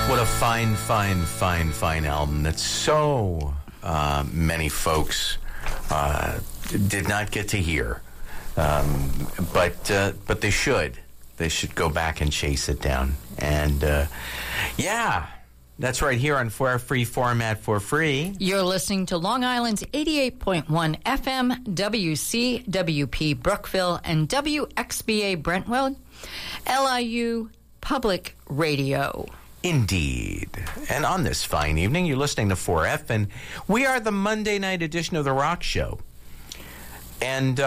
What a fine, fine, fine, fine album that so many folks did not get to hear. But they should. They should go back and chase it down. And, yeah, that's right here on For Free Format for Free. You're listening to Long Island's 88.1 FM, WCWP Brookville, and WXBA Brentwood, LIU Public Radio. Indeed. And on this fine evening, you're listening to 4F, and we are the Monday night edition of The Rock Show. And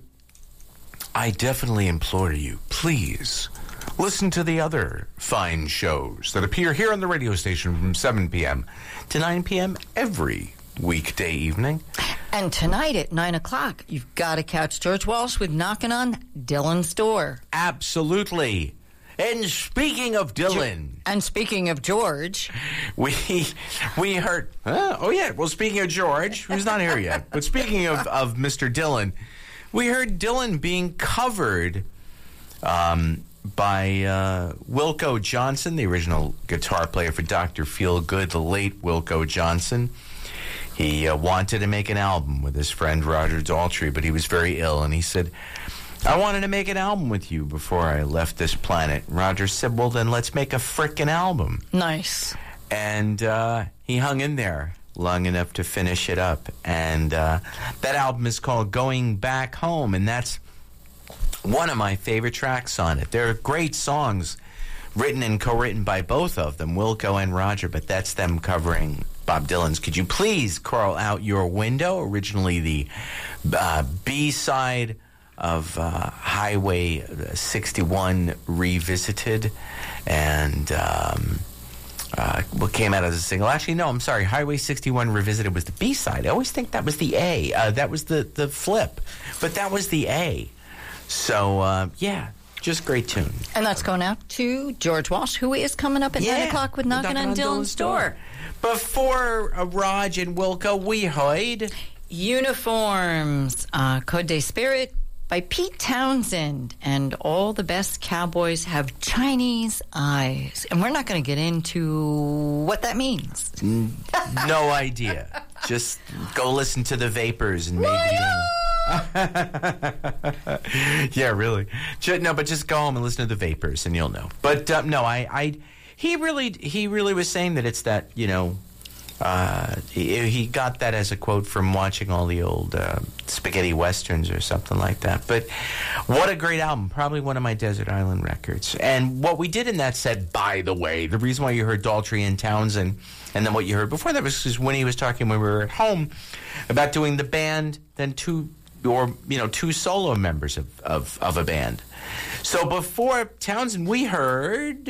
I definitely implore you, please, listen to the other fine shows that appear here on the radio station from 7 p.m. to 9 p.m. every weekday evening. And tonight at 9 o'clock, you've got to catch George Walsh with Knocking on Dylan's Door. Absolutely. And speaking of Dylan... And speaking of George... We heard... oh, yeah. Well, speaking of George, who's not here yet, but speaking of Mr. Dylan, we heard Dylan being covered by Wilco Johnson, the original guitar player for Dr. Feelgood, the late Wilco Johnson. He wanted to make an album with his friend Roger Daltrey, but he was very ill, and he said... I wanted to make an album with you before I left this planet. Roger said, well, then let's make a frickin' album. Nice. And he hung in there long enough to finish it up. And that album is called Going Back Home, and that's one of my favorite tracks on it. There are great songs written and co-written by both of them, Wilco and Roger, but that's them covering Bob Dylan's Could You Please Crawl Out Your Window, originally the B-side of Highway 61 Revisited, and what came out as a single. Actually, no, I'm sorry. Highway 61 Revisited was the B-side. I always think that was the A. That was the flip, but that was the A. So, yeah, just great tune. And that's going out to George Walsh, who is coming up at 9 o'clock with Knocking on Dylan's Door. Before Raj and Wilco, we heard... Uniforms, Code de Spirit, by Pete Townsend, and all the best cowboys have Chinese eyes. And we're not going to get into what that means. No idea. Just go listen to the Vapors and maybe... yeah, really. No, but just go home and listen to the Vapors and you'll know. But no, he really was saying that it's that, you know, he got that as a quote from watching all the old spaghetti westerns or something like that. But what a great album. Probably one of my Desert Island records. And what we did in that set, by the way, the reason why you heard Daltrey and Townsend, and then what you heard before that was just when he was talking when we were at home about doing the band, then two solo members of a band. So before Townsend, we heard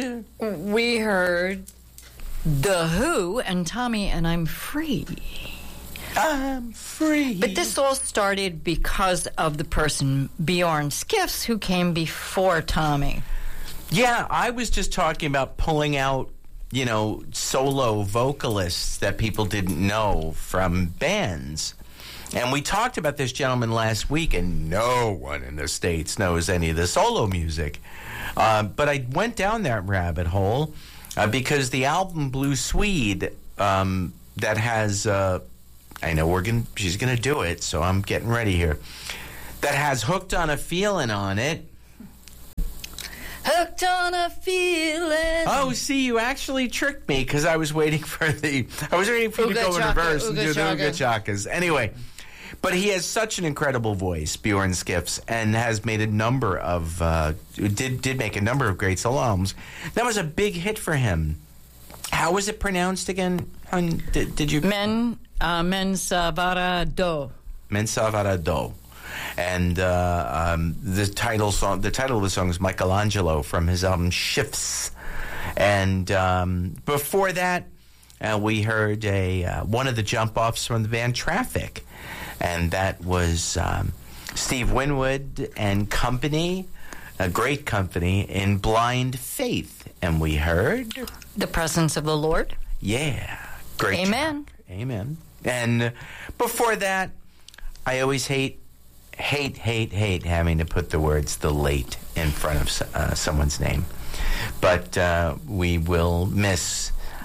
The Who and Tommy and I'm Free. I'm free. But this all started because of the person Bjorn Skifs, who came before Tommy. Yeah, I was just talking about pulling out, you know, solo vocalists that people didn't know from bands. And we talked about this gentleman last week, and no one in the States knows any of the solo music. But I went down that rabbit hole because the album Blue Swede that has... I know she's going to do it, so I'm getting ready here. That has Hooked on a Feeling on it. Hooked on a Feeling. Oh, see, you actually tricked me because I was waiting for you to go in reverse and do the Ooga Chakas. Anyway, but he has such an incredible voice, Bjorn Skifs, and has made a number of did make a number of great solo albums. That was a big hit for him. How was it pronounced again? Did you? Mensavara Do. Mensavara Do. And the title of the song is Michelangelo from his album Shifts. And before that, we heard one of the jump-offs from the band Traffic. And that was Steve Winwood and company, a great company, in Blind Faith. And we heard... The Presence of the Lord. Yeah. Great. Amen. Track. Amen. And before that, I always hate having to put the words "the late" in front of someone's name. But we will miss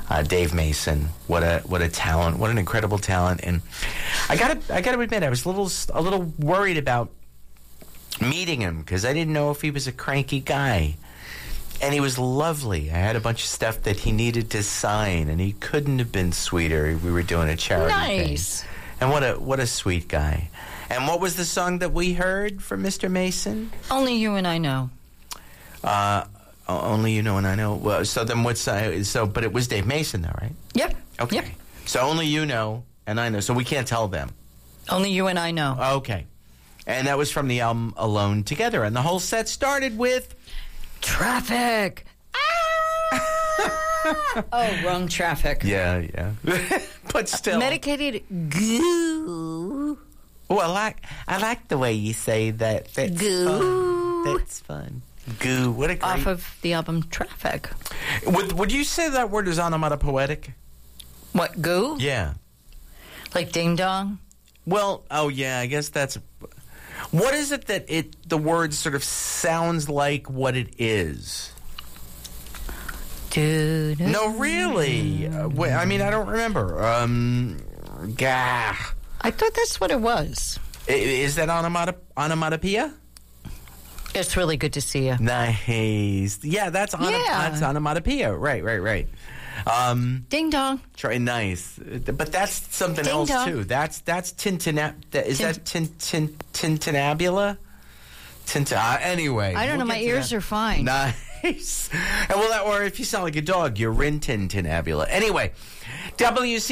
Dave Mason. What a talent! What an incredible talent! And I gotta admit, I was a little worried about meeting him because I didn't know if he was a cranky guy. And he was lovely. I had a bunch of stuff that he needed to sign, and he couldn't have been sweeter. We were doing a charity Nice. thing. And what a sweet guy. And what was the song that we heard from Mr. Mason? Only You and I Know. Only You Know and I Know. Well, so then what's but it was Dave Mason though, right? Yep. Okay. Yep. So Only You Know and I Know. So we can't tell them. Only You and I Know. Okay. And that was from the album Alone Together. And the whole set started with Traffic. Oh, wrong traffic. Yeah. But still. Medicated goo. Oh, I like the way you say that. That's Goo. fun. That's fun. Goo. What a great... Off of the album Traffic. Would you say that word is onomatopoetic? What, goo? Yeah. Like ding dong? Well, oh yeah, I guess that's... What is it that the word sort of sounds like what it is? No, really. Wait, I mean, I don't remember. Gah. I thought that's what it was. Is that onomatopoeia? It's really good to see you. Nice. Yeah, that's onomatopoeia. Right. Ding dong. Try nice, but that's something Ding else dong. too. That's Is that tintinabula? Anyway, I don't know. My ears are fine. Nice. And or if you sound like a dog, you're rintintinabula. Anyway, WC.